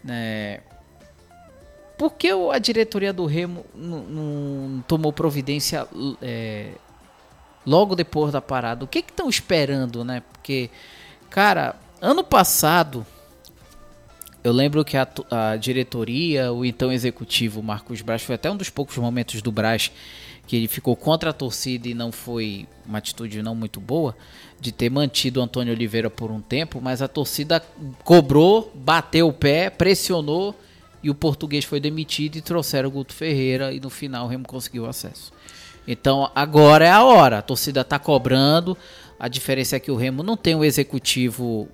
Por que a diretoria do Remo não tomou providência logo depois da parada? O que estão esperando, né? Porque, cara, ano passado, eu lembro que a diretoria, o então executivo Marcos Braz, foi até um dos poucos momentos do Braz que ele ficou contra a torcida e não foi uma atitude não muito boa, de ter mantido o Antônio Oliveira por um tempo, mas a torcida cobrou, bateu o pé, pressionou e o português foi demitido e trouxeram o Guto Ferreira e no final o Remo conseguiu acesso. Então agora é a hora, a torcida está cobrando, a diferença é que o Remo não tem um executivo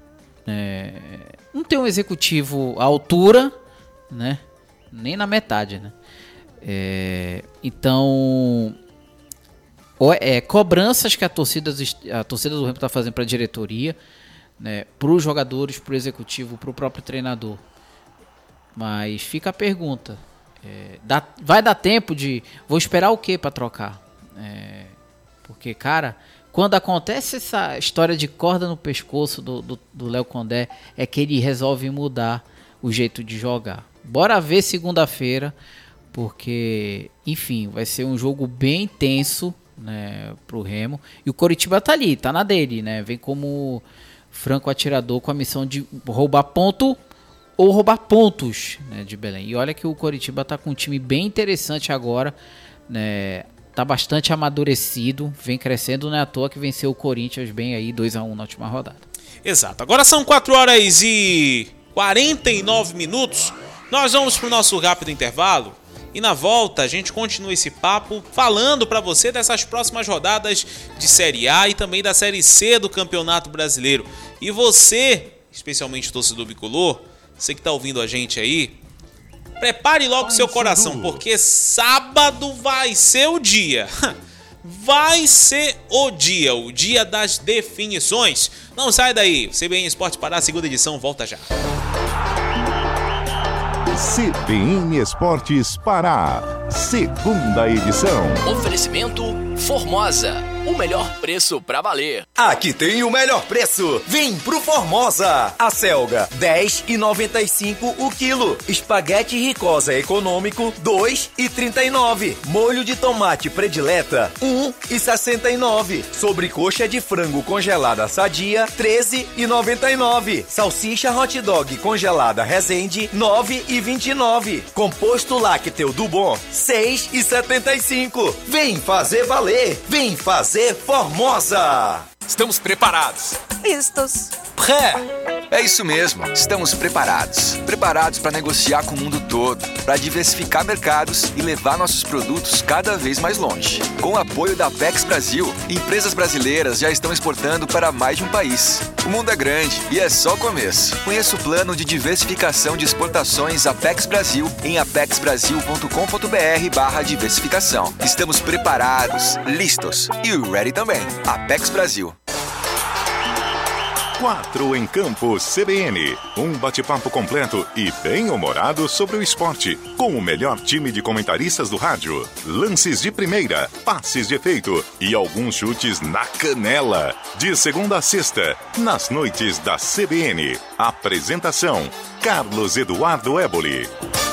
à altura, né? Nem na metade, né? Então, cobranças que a torcida do Remo está fazendo para a diretoria, né? Para os jogadores, para o executivo, para o próprio treinador. Mas fica a pergunta, vai dar tempo de... Vou esperar o que para trocar? Porque, cara, quando acontece essa história de corda no pescoço do Léo Condé, é que ele resolve mudar o jeito de jogar. Bora ver segunda-feira, porque, enfim, vai ser um jogo bem tenso, né, pro Remo. E o Coritiba tá ali, tá na dele, né? Vem como franco atirador com a missão de roubar ponto ou roubar pontos, né, de Belém. E olha que o Coritiba tá com um time bem interessante agora, né? Tá bastante amadurecido, vem crescendo, não é à toa que venceu o Corinthians bem aí 2-1 na última rodada. Exato, agora são 4h49. Nós vamos pro nosso rápido intervalo e na volta a gente continua esse papo falando para você dessas próximas rodadas de Série A e também da Série C do Campeonato Brasileiro. E você, especialmente o torcedor bicolor, você que tá ouvindo a gente aí, prepare logo seu coração, porque sábado vai ser o dia. Vai ser o dia das definições. Não sai daí, CBN Esporte Pará, segunda edição, volta já. CBN Esportes Pará, segunda edição. Oferecimento Formosa, o melhor preço pra valer. Aqui tem o melhor preço. Vem pro Formosa. A selga, R$10,95 o quilo. Espaguete Ricosa econômico, R$2,39. Molho de tomate predileta, R$1,69. Sobrecoxa de frango congelada sadia, R$13,99. Salsicha hot dog congelada Resende, R$9,29. Composto lácteo do Bom, R$6,75. Vem fazer valer. Vem fazer Formosa. Estamos preparados. Listos. Pré. É isso mesmo, estamos preparados. Preparados para negociar com o mundo todo, para diversificar mercados e levar nossos produtos cada vez mais longe. Com o apoio da Apex Brasil, empresas brasileiras já estão exportando para mais de um país. O mundo é grande e é só o começo. Conheça o plano de diversificação de exportações Apex Brasil em apexbrasil.com.br/diversificação. Estamos preparados, listos e ready também. Apex Brasil. 4 em Campo CBN. Um bate-papo completo e bem-humorado sobre o esporte, com o melhor time de comentaristas do rádio. Lances de primeira, passes de efeito e alguns chutes na canela. De segunda a sexta, nas noites da CBN. Apresentação: Carlos Eduardo Éboli.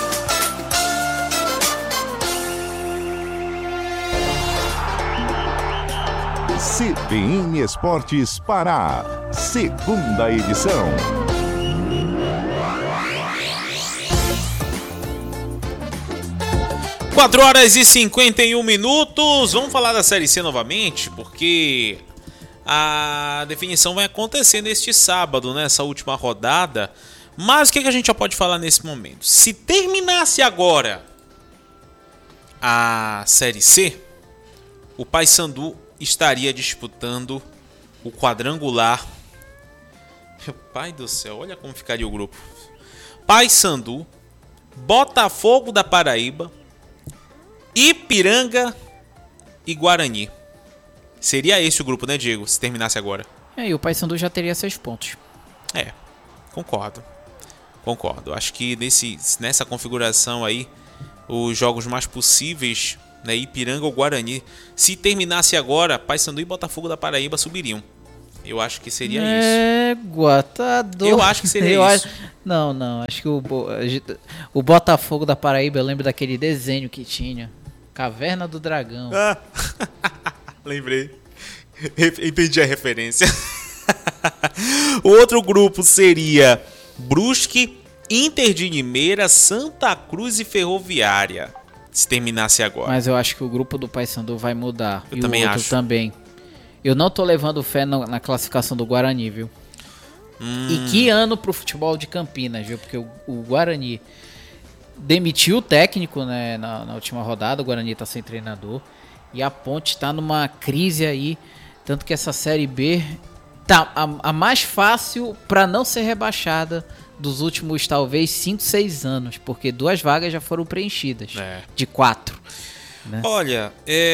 CBN Esportes Pará, segunda edição. Quatro horas e 51 minutos. Vamos falar da Série C novamente, porque a definição vai acontecer neste sábado, nessa última rodada. Mas o que a gente já pode falar nesse momento? Se terminasse agora a Série C, o Paysandu estaria disputando o quadrangular. Meu pai do céu, olha como ficaria o grupo. Paysandu, Botafogo da Paraíba, Ipiranga e Guarani. Seria esse o grupo, né, Diego? Se terminasse agora. E o Paysandu já teria 6 pontos. Concordo. Acho que nessa configuração aí, os jogos mais possíveis, né, Ipiranga ou Guarani, se terminasse agora, Paysandu e Botafogo da Paraíba subiriam. Eu acho que seria isso. Tá doido. Eu acho que seria isso. Não. Acho que o Botafogo da Paraíba, eu lembro daquele desenho que tinha. Caverna do Dragão. Lembrei. Entendi a referência. O outro grupo seria Brusque, Inter de Limeira, Santa Cruz e Ferroviária. Se terminasse agora. Mas eu acho que o grupo do Paysandu vai mudar. Eu também acho. Também. Eu não tô levando fé na classificação do Guarani, viu? E que ano pro futebol de Campinas, viu? Porque o Guarani demitiu o técnico, né, na última rodada. O Guarani tá sem treinador. E a Ponte tá numa crise aí. Tanto que essa Série B tá a mais fácil para não ser rebaixada dos últimos, talvez, 5, 6 anos. Porque 2 vagas já foram preenchidas. De 4. Né? Olha,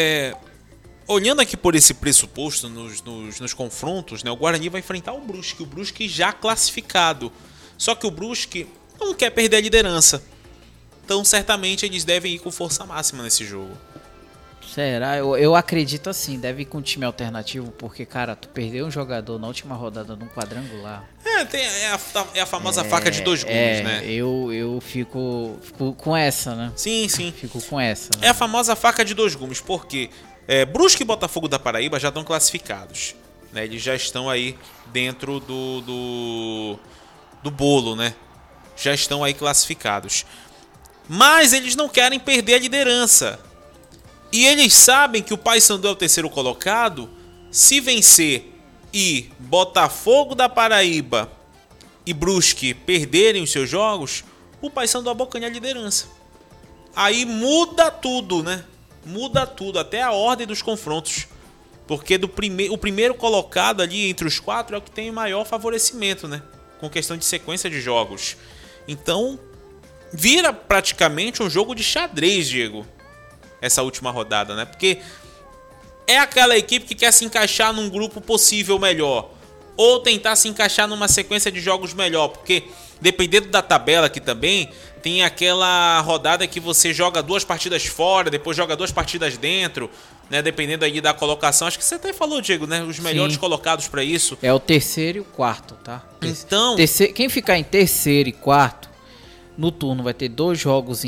olhando aqui por esse pressuposto nos confrontos, né, o Guarani vai enfrentar o Brusque já classificado. Só que o Brusque não quer perder a liderança. Então, certamente, eles devem ir com força máxima nesse jogo. Será? Eu acredito assim, deve ir com um time alternativo, porque, cara, tu perdeu um jogador na última rodada num quadrangular. É a famosa faca de 2 gumes, né? Eu fico com essa, né? Sim. Fico com essa. Né? É a famosa faca de 2 gumes, porque Brusque e Botafogo da Paraíba já estão classificados. Né? Eles já estão aí dentro do bolo, né? Já estão aí classificados. Mas eles não querem perder a liderança. E eles sabem que o Paysandu é o terceiro colocado. Se vencer e Botafogo da Paraíba e Brusque perderem os seus jogos, o Paysandu abocanha a liderança. Aí muda tudo, né? Muda tudo, até a ordem dos confrontos. Porque o primeiro colocado ali entre os 4 é o que tem maior favorecimento, né? Com questão de sequência de jogos. Então, vira praticamente um jogo de xadrez, Diego. Essa última rodada, né? Porque é aquela equipe que quer se encaixar num grupo possível melhor. Ou tentar se encaixar numa sequência de jogos melhor. Porque, dependendo da tabela aqui também, tem aquela rodada que você joga 2 partidas fora, depois joga 2 partidas dentro, né? Dependendo aí da colocação. Acho que você até falou, Diego, né? Os melhores colocados para isso. É o terceiro e o quarto, tá? Então, quem ficar em terceiro e quarto, no turno vai ter 2 jogos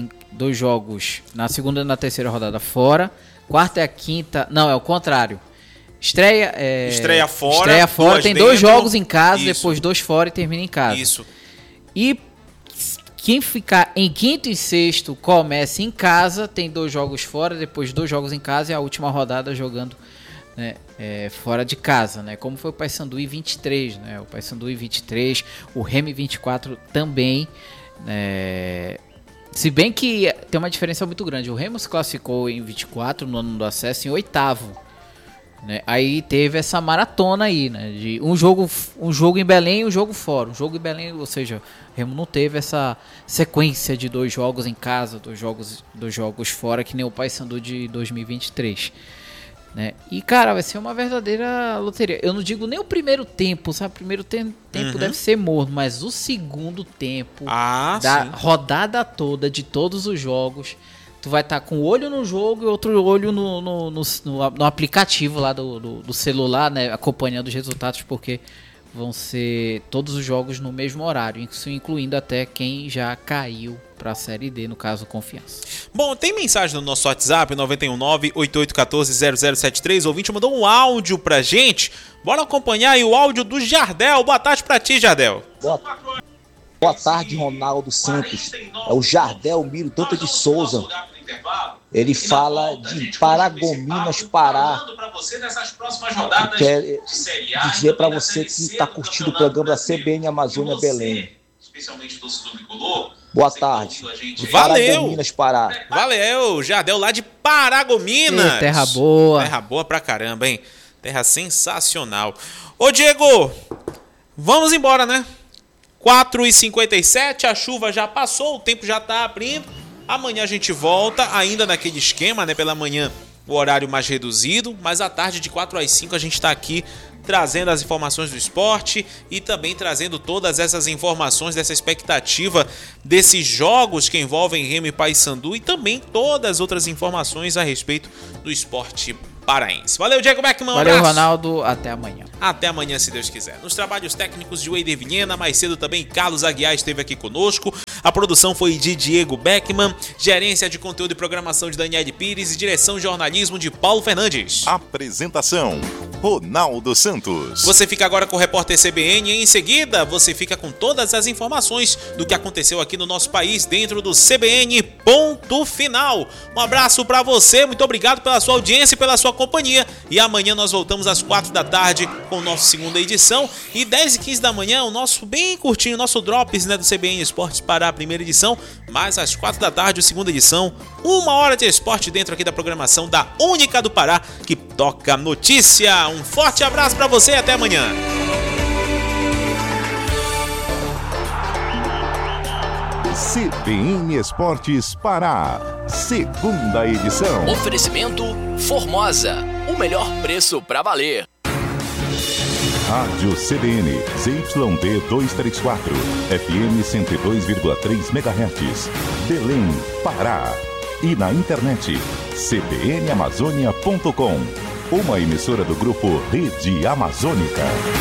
na segunda e na terceira rodada fora. Quarta e a quinta... Não, é o contrário. Estreia fora, tem 2 jogos em casa, isso. Depois 2 fora e termina em casa. Isso. E quem ficar em quinto e sexto começa em casa, tem 2 jogos fora, depois 2 jogos em casa e a última rodada jogando, né, fora de casa, né? Como foi o Paysandu em 23, né? O Paysandu em 23, o Remy 24 também, se bem que tem uma diferença muito grande. O Remo se classificou em 24 no ano do acesso em 8º, né? Aí teve essa maratona aí, né? De um jogo em Belém e um jogo fora. Um jogo em Belém, ou seja, o Remo não teve essa sequência de 2 jogos em casa, 2 jogos fora, que nem o Paysandu de 2023. Né? E, cara, vai ser uma verdadeira loteria. Eu não digo nem o primeiro tempo, sabe? O primeiro tempo deve ser morno, mas o segundo tempo da rodada toda, de todos os jogos, tu vai estar com um olho no jogo e outro olho no aplicativo lá do celular, né? Acompanhando os resultados, porque vão ser todos os jogos no mesmo horário, isso incluindo até quem já caiu para a Série D, no caso Confiança. Bom, tem mensagem no nosso WhatsApp, 919-8814-0073. O ouvinte mandou um áudio pra gente. Bora acompanhar aí o áudio do Jardel. Boa tarde pra ti, Jardel. Boa tarde, Ronaldo Santos. É o Jardel Miro Tanta de Souza. Ele fala de Paragominas, Pará. Quer dizer para você que está curtindo o programa da CBN Amazônia Belém. Boa tarde. De Paragominas, Pará. Valeu, Jardel lá de Paragominas. Terra boa. Terra boa pra caramba, hein? Terra sensacional. Ô, Diego, vamos embora, né? 4h57, a chuva já passou, o tempo já tá abrindo. Amanhã a gente volta, ainda naquele esquema, né? Pela manhã, o horário mais reduzido, mas à tarde, de 4 às 5, a gente tá aqui trazendo as informações do esporte e também trazendo todas essas informações dessa expectativa desses jogos que envolvem Remo e Paysandu e também todas as outras informações a respeito do esporte paraense. Valeu, Diego Beckman. Valeu, Ronaldo. Até amanhã. Até amanhã, se Deus quiser. Nos trabalhos técnicos de Weider Vinhena, mais cedo também Carlos Aguiar esteve aqui conosco. A produção foi de Diego Beckman, gerência de conteúdo e programação de Daniele Pires e direção de jornalismo de Paulo Fernandes. Apresentação: Ronaldo Santos. Você fica agora com o repórter CBN e em seguida você fica com todas as informações do que aconteceu aqui no nosso país dentro do CBN Ponto Final. Um abraço pra você, muito obrigado pela sua audiência e pela sua companhia. E amanhã nós voltamos às 4 da tarde com o nosso segunda edição. E 10 e 15 da manhã, o nosso bem curtinho, nosso Drops, né, do CBN Esportes para a primeira edição. Mas às 4 da tarde, a segunda edição, 1 hora de esporte dentro aqui da programação da Única do Pará, que toca notícia. Um forte abraço pra você e até amanhã. CBN Esportes Pará, segunda edição. Oferecimento Formosa, o melhor preço pra valer. Rádio CBN, ZYD 234, FM 102,3 MHz, Belém, Pará. E na internet, cbnamazônia.com, uma emissora do grupo Rede Amazônica.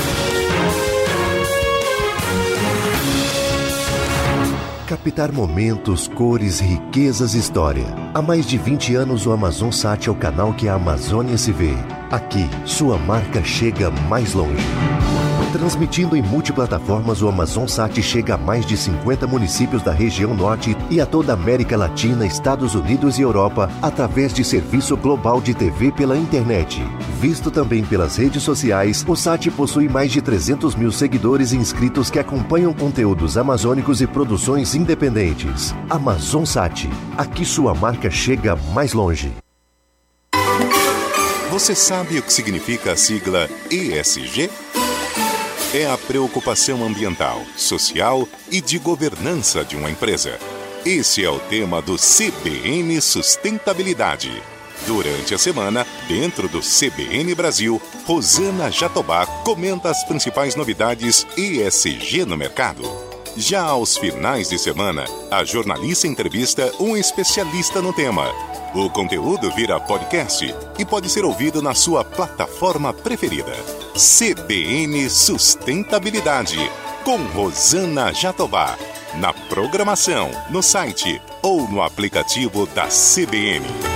Captar momentos, cores, riquezas e história. Há mais de 20 anos o Amazonsat é o canal que a Amazônia se vê. Aqui, sua marca chega mais longe. Transmitindo em multiplataformas, o Amazonsat chega a mais de 50 municípios da região norte e a toda a América Latina, Estados Unidos e Europa, através de serviço global de TV pela internet. Visto também pelas redes sociais, o SAT possui mais de 300 mil seguidores e inscritos que acompanham conteúdos amazônicos e produções independentes. Amazonsat, aqui sua marca chega mais longe. Você sabe o que significa a sigla ESG? É a preocupação ambiental, social e de governança de uma empresa. Esse é o tema do CBN Sustentabilidade. Durante a semana, dentro do CBN Brasil, Rosana Jatobá comenta as principais novidades ESG no mercado. Já aos finais de semana, a jornalista entrevista um especialista no tema. O conteúdo vira podcast e pode ser ouvido na sua plataforma preferida. CBN Sustentabilidade, com Rosana Jatobá. Na programação, no site ou no aplicativo da CBN.